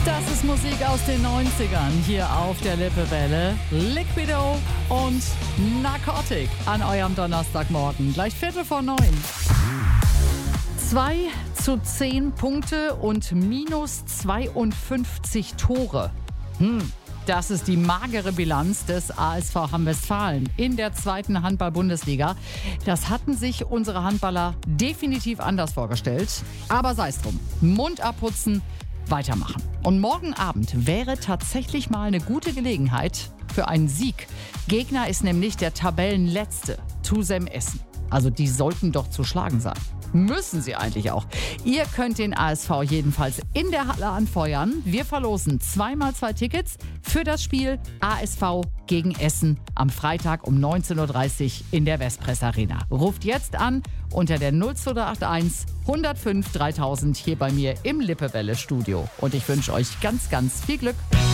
Das ist Musik aus den 90ern hier auf der Lippewelle. Liquido und Narcotic an eurem Donnerstagmorgen. Gleich 8:45. 2:10 Punkte und minus 52 Tore. Das ist die magere Bilanz des ASV Hamm-Westfalen in der 2. Handball-Bundesliga. Das hatten sich unsere Handballer definitiv anders vorgestellt. Aber sei es drum. Mund abputzen, weitermachen. Und morgen Abend wäre tatsächlich mal eine gute Gelegenheit für einen Sieg. Gegner ist nämlich der Tabellenletzte, Tusem Essen. Also die sollten doch zu schlagen sein. Müssen sie eigentlich auch. Ihr könnt den ASV jedenfalls in der Halle anfeuern. Wir verlosen 2x2 Tickets für das Spiel ASV gegen Essen am Freitag um 19:30 Uhr in der Westpress Arena. Ruft jetzt an unter der 0281 105 3000 hier bei mir im Lippewelle Studio. Und ich wünsche euch ganz, ganz viel Glück.